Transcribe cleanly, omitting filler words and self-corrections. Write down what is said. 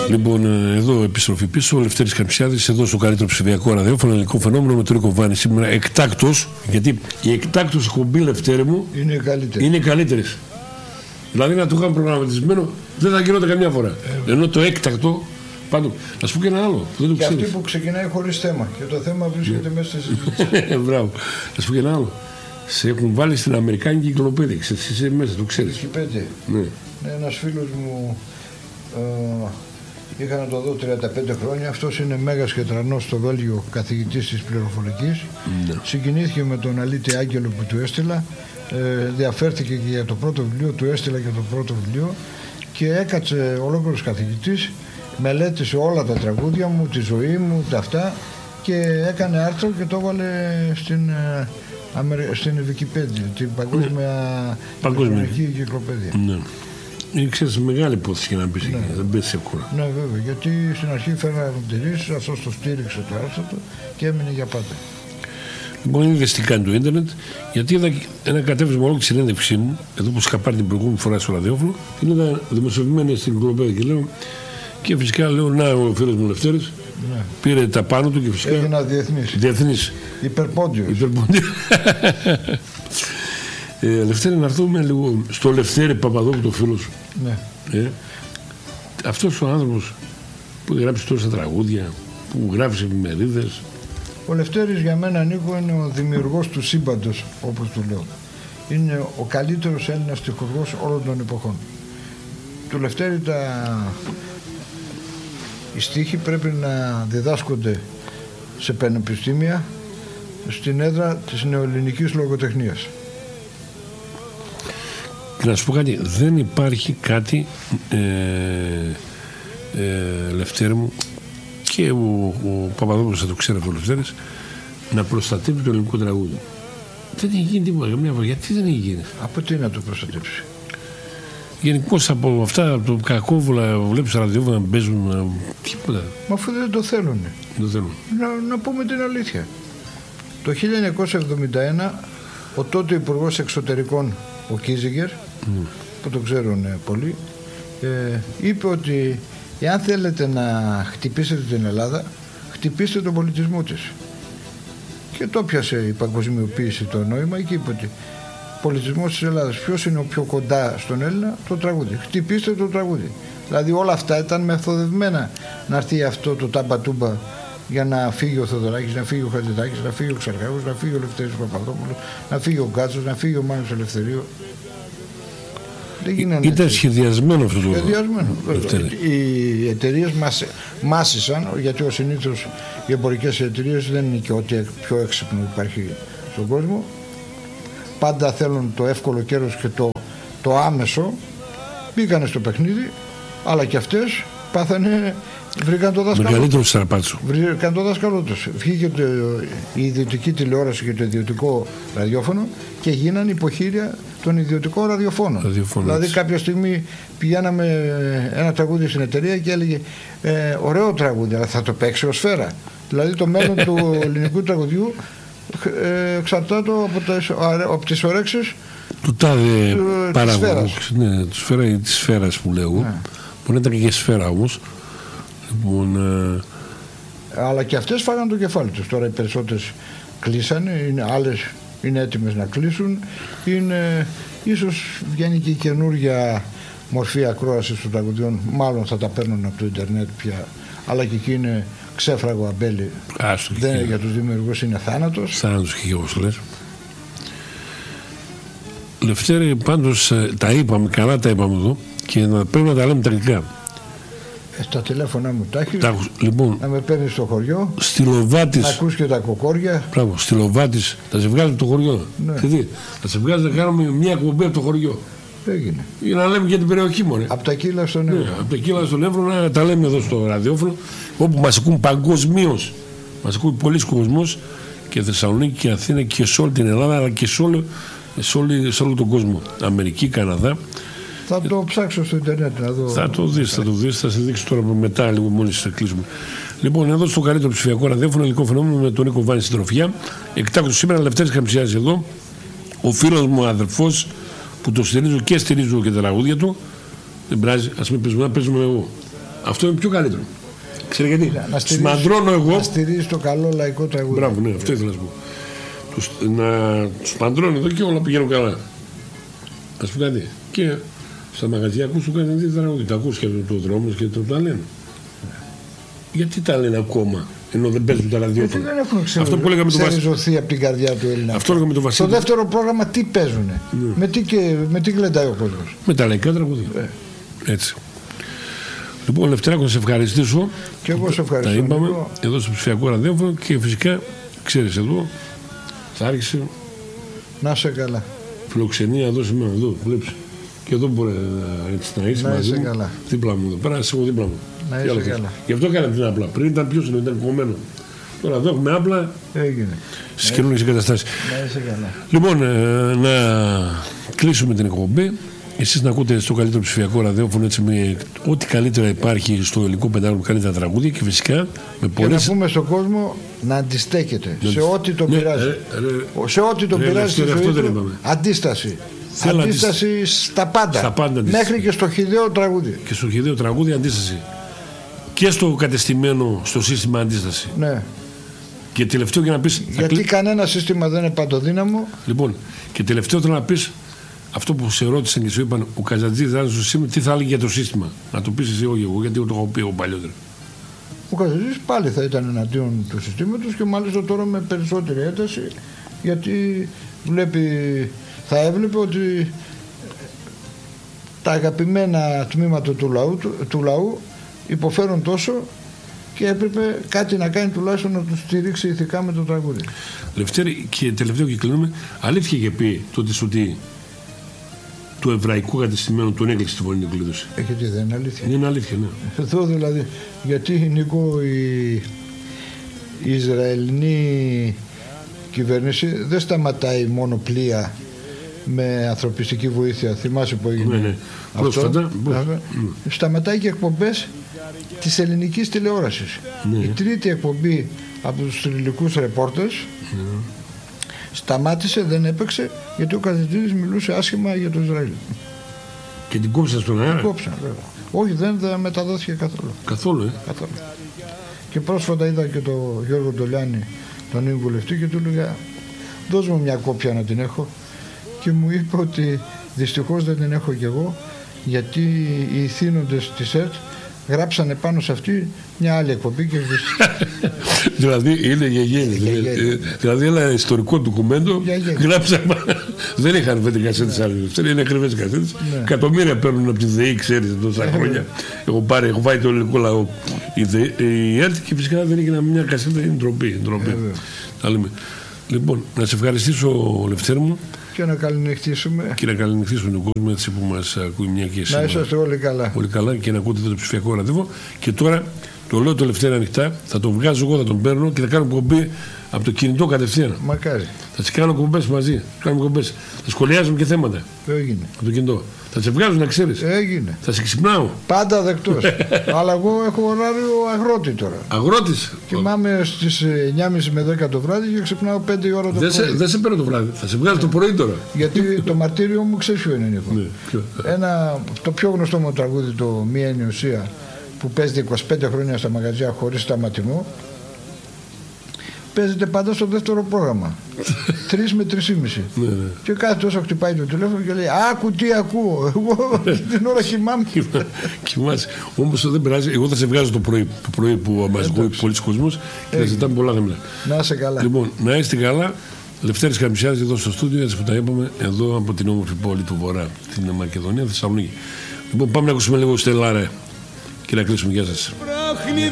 Λοιπόν, εδώ επιστροφή πίσω. Ο Λευτέρης Καμψιάδης, εδώ στο καλύτερο ψηφιακό ραδιόφωνο, ελληνικό φαινόμενο με τον Νίκο Βάνη. Σήμερα εκτάκτος, γιατί η εκτάκτος εκπομπή, Λευτέρη μου, είναι καλύτερη. Δηλαδή να το είχαμε προγραμματισμένο, δεν θα γινόταν καμιά φορά. Ενώ το έκτακτο, πάντως, να σου πω και ένα άλλο. Που δεν το και αυτή που ξεκινάει χωρίς θέμα. Και το θέμα βρίσκεται μέσα στη συζήτηση. Μπράβο. Να σου πω και ένα άλλο. Σε έχουν βάλει στην Αμερικάνικη κυκλοπαίδεια. Είσαι μέσα, το ξέρεις. Κυκλοπαίδεια. Ναι. Ένας φίλος μου. Είχα να το δω 35 χρόνια. Αυτός είναι μέγας χετρανός στο Βέλγιο, καθηγητής της πληροφορικής. Ναι. Συγκινήθηκε με τον αλήτη Άγγελο που του έστειλα. Διαφέρθηκε και για το πρώτο βιβλίο, του έστειλα και το πρώτο βιβλίο και έκατσε ολόκληρος καθηγητής, μελέτησε όλα τα τραγούδια μου, τη ζωή μου, τα αυτά και έκανε άρθρο και το έβαλε στην Wikipedia, την παγκόσμια κυκλοπαίδεια. Ναι. Είναι, ξέρεις, μεγάλη υπόθεση για να μπεις εκεί, δεν μπες εύκολα. Ναι, βέβαια, γιατί στην αρχή φέρνανε αντιρρήσεις, αυτός το στήριξε το άρθρο του και έμεινε για πάντα. Λοιπόν, είδε τι κάνει το ίντερνετ, γιατί είδα ένα κατέβασμα όλη τη συνέντευξή μου, εδώ που είχα πάρει την προηγούμενη φορά στο ραδιόφωνο, την είδα δημοσιοποιημένη στην κυκλοπαίδεια και λέω, και φυσικά λέω, να ο φίλος μου Λευτέρης, ναι. Πήρε τα πάνω του και φυσικά. Έγινα διεθνής. Υπερπόντιος. Λευτέρη, να έρθουμε λίγο στο Λευτέρη Παπαδόπουλο, το φίλο σου. Ναι. Αυτός ο άνθρωπος που γράψει τόσα τραγούδια, που γράφει εφημερίδες. Ο Λευτέρης για μένα, Νίκο, είναι ο δημιουργός του σύμπαντος, όπως του λέω. Είναι ο καλύτερος Έλληνας στιχουργός όλων των εποχών. Του Λευτέρη οι στίχοι πρέπει να διδάσκονται σε πανεπιστήμια στην έδρα της νεοελληνικής λογοτεχνίας. Και να σου πω κάτι, δεν υπάρχει κάτι, Λευτέρη μου, και ο Παπαδόπουλος θα το ξέρει αυτό ο Λευτέρης, να προστατεύει το ελληνικό τραγούδι. Δεν έχει γίνει τίποτα καμιά φορά. Γιατί δεν έχει γίνει? Από τι να το προστατεύσει? Γενικώς από αυτά, από το κακόβουλα, βλέπεις ραδιόφωνα να παίζουν τίποτα. Μα αφού δεν το θέλουν. Να πούμε την αλήθεια. Το 1971 ο τότε Υπουργός Εξωτερικών, ο Κίζιγκερ, που το ξέρουν πολλοί, είπε ότι εάν θέλετε να χτυπήσετε την Ελλάδα, χτυπήστε τον πολιτισμό της. Και το πιάσε η παγκοσμιοποίηση το νόημα και είπε ότι ο πολιτισμός της Ελλάδας, ποιος είναι ο πιο κοντά στον Έλληνα? Το τραγούδι. Χτυπήστε το τραγούδι. Δηλαδή όλα αυτά ήταν μεθοδευμένα να έρθει αυτό το τάμπα-τούμπα για να φύγει ο Θοδωράκης, να φύγει ο Χατζηδάκης, να φύγει ο Ξαρχάκος, να φύγει ο Λευτέρης Παπαδόπουλος, να φύγει ο Γκάτσος, να φύγει ο Μάνος Ελευθερίου. Ήταν σχεδιασμένο αυτό το σχεδιασμένο. Οι εταιρείες μάσησαν, γιατί ο συνήθως οι εμπορικές εταιρείες δεν είναι και ό,τι πιο έξυπνο υπάρχει στον κόσμο. Πάντα θέλουν το εύκολο κέρδος και το άμεσο. Μπήκανε στο παιχνίδι, αλλά και αυτές πάθανε, βρήκαν το δάσκαλο. Βρήκαν το δάσκαλο τους. Βγήκε η ιδιωτική τηλεόραση και το ιδιωτικό ραδιόφωνο και γίνανε υποχείρια των ιδιωτικών ραδιοφώνων. Δηλαδή κάποια στιγμή πηγαίναμε ένα τραγούδι στην εταιρεία και έλεγε ωραίο τραγούδι, αλλά θα το παίξει ως σφαίρα. Δηλαδή το μέλλον του ελληνικού τραγουδιού εξαρτάται από τις ορέξεις του τάδε παράγοντα. Ναι, της σφαίρας που λέω. Ναι. Μπορεί να ήταν και σφαίρα όμως. Λοιπόν, αλλά και αυτές φάγαν το κεφάλι τους. Τώρα οι περισσότερες κλείσανε, άλλες είναι έτοιμες να κλείσουν. Ίσως βγαίνει και η καινούργια μορφή ακρόασης των τραγουδιών. Μάλλον θα τα παίρνουν από το ίντερνετ πια. Αλλά και εκεί είναι ξέφραγο αμπέλι. Δεν, για τους δημιουργούς είναι θάνατος. Θάνατος και όπως λες. Λευτέρη, πάντως τα είπαμε, καλά τα είπαμε εδώ και πρέπει να τα λέμε τα αγγλικά. Στα τηλέφωνα μου τα έχεις, λοιπόν, να με παίρνεις στο χωριό, στη Λοβάτης, να ακούς και τα κοκόρια. Μπράβο, στη Λοβάτης, θα σε βγάλει από το χωριό. Ναι. Θα σε βγάλει να κάνουμε μια εκπομπή από το χωριό. Έγινε. Για να λέμε για την περιοχή μου. Από τα κύλα στον Εύρο. Ναι, από τα κύλα στον Εύρο να τα λέμε εδώ στο ραδιόφωνο, όπου μας ακούν παγκοσμίως. Μας ακούει πολλοί κόσμος και Θεσσαλονίκη και Αθήνα και σε όλη την Ελλάδα, αλλά και σε όλο τον κόσμο. Αμερική, Καναδά. Θα το ψάξω στο ίντερνετ να δω. Θα το δεις, θα σε δείξω τώρα μετά λίγο μόλις θα κλείσουμε. Λοιπόν, εδώ στο καλύτερο ψηφιακό ραδιόφωνο, ελληνικό φαινόμενο με τον Νίκο Βάνη στην τροφιά. Εκτάκτως σήμερα, Λευτέρης Καμψιάδης εδώ, ο φίλος μου αδερφός που το στηρίζω και στηρίζω και τα τραγούδια του. Δεν πειράζει, ας μην παίζουμε, να παίζουμε εγώ. Αυτό είναι πιο καλύτερο. Ξέρετε γιατί. Συμμαντρώνω εγώ. Να στηρίζει το καλό λαϊκό τραγούδι. Μπράβο, ναι, αυτό ήθελα να σου πω. Τους παντρώνω εδώ και όλα πηγαίνουν καλά. Ας πούμε κάτι. Και στα μαγαζιά ακούς του κάνει δύο τραγούδι. Τα ακούς και το δρόμος και τα λένε. Γιατί τα λένε ακόμα, ενώ δεν παίζουν τα ραδιόφωνα? Γιατί δεν έχουν ξεριζωθεί από την καρδιά του Έλληνα. Αυτό λέγαμε το Βασίλη. Στο δεύτερο πρόγραμμα τι παίζουν, με τι γλεντάει ο κόσμος? Με τα λαϊκά τραγούδια. Έτσι. Λοιπόν, Λευτέρακο, να σε ευχαριστήσω. Και εγώ σε ευχαριστώ. Τα είπαμε εδώ στο ψηφιακό ραδιόφωνο και φυσικά, ξέρεις, εδώ θα άρχισε. Να είσαι καλά. Φιλοξενία εδώ σήμερα, εδώ, βλέπεις. Και εδώ μπορεί να είσαι μαζί μου. Καλά. Δίπλα μου εδώ πέρα, είσαι εγώ δίπλα μου. Να είσαι καλά. Γι' αυτό κάναμε την απλά. Πριν ήταν πιο ήταν κομμένο. Τώρα εδώ έχουμε απλά. Έγινε. Στις καινούργιες εγκαταστάσεις. Να είσαι καλά. Λοιπόν, να κλείσουμε την εκπομπή. Εσείς να ακούτε στο καλύτερο ψηφιακό ραδιόφωνο, έτσι, με ό,τι καλύτερα υπάρχει στο ελληνικό πεντάγωνο, καλύτερα τραγούδια και φυσικά με πολλές. Και να πούμε στον κόσμο να αντιστέκεται σε ό,τι τον πειράζει. Σε ό,τι τον πειράζει στη ζωή του, αντίσταση. Αντίσταση στα πάντα. Μέχρι και στο χυδαίο τραγούδι. Και στο χυδαίο τραγούδι αντίσταση. Και στο κατεστημένο στο σύστημα αντίσταση. Ναι. Και τελευταίο για να πεις. Γιατί κανένα σύστημα δεν είναι παντοδύναμο. Λοιπόν, και τελευταίο θέλω να πεις αυτό που σε ρώτησαν και σου είπαν ο Καζατζής ήταν στο σύστημα, τι θα έλεγε για το σύστημα. Να το πεις εσύ, όχι εγώ, γιατί το έχω πει εγώ παλιότερα. Ο Καζατζής πάλι θα ήταν εναντίον του συστήματος και μάλιστα τώρα με περισσότερη ένταση, γιατί θα έβλεπε ότι τα αγαπημένα τμήματα του λαού υποφέρουν τόσο και έπρεπε κάτι να κάνει τουλάχιστον να του στηρίξει ηθικά με το τραγούδι. Λευτέρη, και τελευταίο και κλείνουμε, αλήθεια είχε πει τότε ότι του εβραϊκού κατεστημένου τον έκλεισε τη φωνή του κλείδωση. Γιατί δεν είναι αλήθεια? Είναι αλήθεια, ναι. Εδώ δηλαδή, γιατί Νίκο, η Ισραηλινή κυβέρνηση δεν σταματάει μόνο πλοία με ανθρωπιστική βοήθεια. Θυμάσαι που έγινε? Ναι. Αυτό. Σταματάει και εκπομπές της ελληνικής τηλεόρασης. Ναι. Η τρίτη εκπομπή από τους θρυλικούς ρεπόρτες σταμάτησε, δεν έπαιξε, γιατί ο Καζατζίδης μιλούσε άσχημα για το Ισραήλ. Και την κόψαν στον αέρα? Την κόψαν, βέβαια. Όχι, δεν μεταδόθηκε καθόλου. Καθόλου, Καθόλου. Και πρόσφατα είδα και τον Γιώργο Ντολιάνη, τον νέο βουλευτή, και του έλεγα δώσ' μου μια κόπια να την έχω, και μου είπε ότι δυστυχώς δεν την έχω κι εγώ, γιατί οι ηθήνοντες της ΕΡΤ γράψανε πάνω σε αυτή μια άλλη εκπομπή και δηλαδή είναι γεγένες. Δηλαδή ένα ιστορικό ντοκουμέντο γράψαμε. Δεν είχαν βέτρι κασέτες άλλες. Είναι ακριβές κασέτες. Εκατομμύρια παίρνουν από τη ΔΕΗ, ξέρετε, τόσα χρόνια. Έχω πάει το ελληνικό λαό η ΕΡΤ και φυσικά δεν έγινε μια κασέτα. Είναι ντροπή. Λοιπόν, να σε ευχαριστήσω, Λευτέρη μου. Και να καληνυχτήσουμε. Και να καληνυχτήσουμε τον κόσμο, έτσι, που μας ακούει μια και σήμερα. Να είσαστε όλοι καλά. Πολύ καλά, και να ακούτε το ψηφιακό ραντεβού. Και τώρα το λέω το Λευτέρη ανοιχτά, θα τον βγάζω εγώ, θα τον παίρνω και θα κάνω κομπή από το κινητό κατευθείαν. Μακάρι. Θα τι κάνω κομπές μαζί. Θα σχολιάζουμε και θέματα. Έγινε. Από το κινητό. Θα σε βγάζω, να ξέρεις. Έγινε. Θα σε ξυπνάω. Πάντα δεκτός. Αλλά εγώ έχω ωράριο αγρότη τώρα. Αγρότης. Κοιμάμαι στις 9.30 με 10 το βράδυ και ξυπνάω 5 η ώρα το πρωί. Δεν σε παίρνω το βράδυ. Θα σε βγάλω το πρωί τώρα. Γιατί το μαρτύριο μου ξέρει ποιο είναι, Νίκο. Το πιο γνωστό μου τραγούδι, το Μία είναι η ουσία, που παίζεται 25 χρόνια στα μαγαζιά χωρίς σταματημό, παίζεται πάντα στο δεύτερο πρόγραμμα. 3 με 3,5. Και κάθε τόσο χτυπάει το τηλέφωνο και λέει άκου τι ακούω. Εγώ την ώρα κοιμάμαι. Κοιμάσαι. Όμως δεν πειράζει. Εγώ θα σε βγάζω το πρωί που μας ακούει πολλοί κόσμος και θα ζητάμε πολλά θέματα. Να είσαι καλά. Λοιπόν, να είστε καλά. Λευτέρης Καμψιάδης εδώ στο στούντιο, έτσι που τα είπαμε, εδώ από την όμορφη πόλη του Βορρά, την Μακεδονία, Θεσσαλονίκη. Λοιπόν, πάμε να ακούσουμε λίγο Στελάρε και να κλείσουμε. Γεια σας.